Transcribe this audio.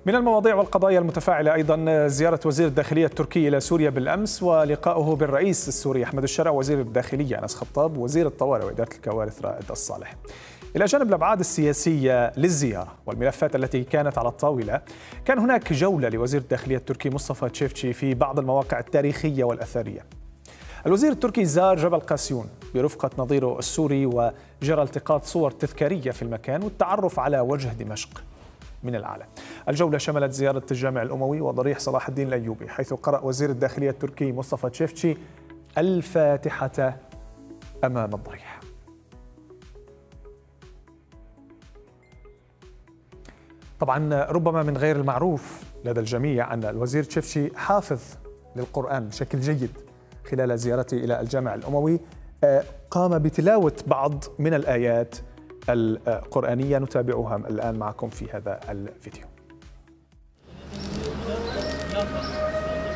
من المواضيع والقضايا المتفاعلة أيضا زيارة وزير الداخلية التركي إلى سوريا بالأمس ولقاؤه بالرئيس السوري أحمد الشرع، وزير الداخلية أنس خطاب، وزير الطوارئ وإدارة الكوارث رائد الصالح. إلى جانب الأبعاد السياسية للزيارة والملفات التي كانت على الطاولة، كان هناك جولة لوزير الداخلية التركي مصطفى تشيفتشي في بعض المواقع التاريخية والأثرية. الوزير التركي زار جبل قاسيون برفقة نظيره السوري، وجرى التقاط صور تذكارية في المكان والتعرف على وجه دمشق من الأعلى. الجولة شملت زيارة الجامع الأموي وضريح صلاح الدين الأيوبي، حيث قرأ وزير الداخلية التركي مصطفى تشيفتشي الفاتحة أمام الضريح. طبعا ربما من غير المعروف لدى الجميع أن الوزير تشيفتشي حافظ للقرآن بشكل جيد. خلال زيارته إلى الجامع الأموي قام بتلاوة بعض من الآيات القرآنية، نتابعها الآن معكم في هذا الفيديو.